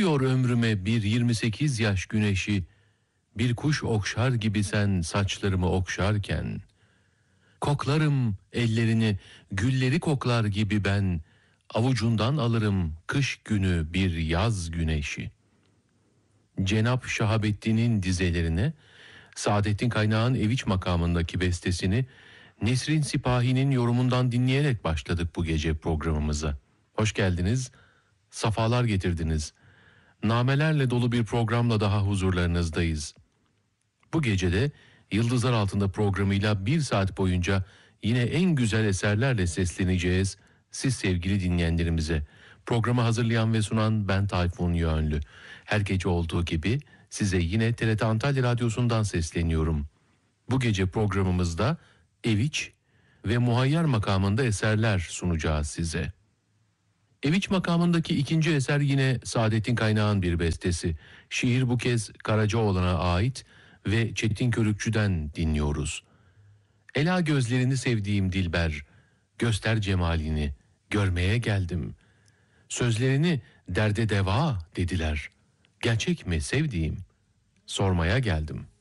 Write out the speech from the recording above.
Geliyor ömrüme bir 28 yaş güneşi, bir kuş okşar gibi sen saçlarımı okşarken. Koklarım ellerini, gülleri koklar gibi ben, avucundan alırım kış günü bir yaz güneşi. Cenab Şahabettin'in dizelerine, Saadettin Kaynağ'ın Eviç makamındaki bestesini Nesrin Sipahi'nin yorumundan dinleyerek başladık bu gece programımıza. Hoş geldiniz, safalar getirdiniz. Namelerle dolu bir programla daha huzurlarınızdayız. Bu gecede Yıldızlar Altında programıyla 1 saat boyunca yine en güzel eserlerle sesleneceğiz siz sevgili dinleyenlerimize. Programı hazırlayan ve sunan ben Tayfun Yönlü. Her gece olduğu gibi size yine TRT Antalya Radyosu'ndan sesleniyorum. Bu gece programımızda Eviç ve Muhayyer makamında eserler sunacağız size. Eviç makamındaki ikinci eser yine Saadettin Kaynağ'ın bir bestesi. Şiir bu kez Karacaoğlan'a ait ve Çetin Körükçü'den dinliyoruz. Ela gözlerini sevdiğim dilber, göster cemalini, görmeye geldim. Sözlerini derde deva dediler. Gerçek mi sevdiğim, sormaya geldim.''